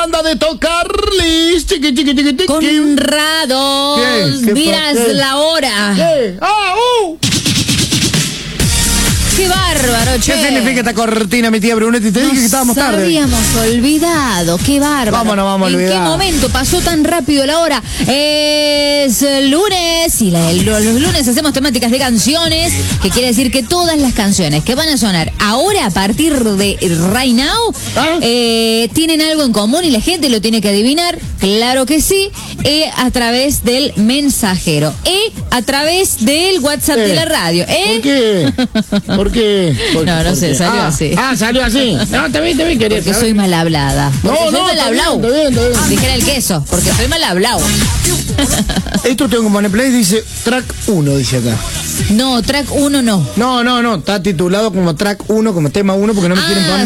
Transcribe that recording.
banda de tocar lis, chiqui, chiqui, chiqui, chiqui. Conrados, ¿Qué miras la hora. ¿Qué? ¡Qué bárbaro, che! ¿Qué significa esta cortina, mi tía Brunetti? Te dije que estábamos tarde. Habíamos olvidado, qué bárbaro. ¿Cómo nos vamos a olvidar? ¿En qué momento pasó tan rápido la hora? Es lunes y los lunes hacemos temáticas de canciones, que quiere decir que todas las canciones que van a sonar ahora a partir de right now tienen algo en común y la gente lo tiene que adivinar. Claro que sí. A través del mensajero. A través del WhatsApp de la radio. ¿Por qué? ¿Por qué? No sé, salió así. Salió así. No, te vi, quería Porque soy mal hablada. Porque soy mal hablado. Está bien. Dijera el queso, porque soy mal hablado. Esto tengo que poner play, dice track 1, dice acá. No, track 1 no. No, está titulado como track 1, como tema 1, porque no me quieren poner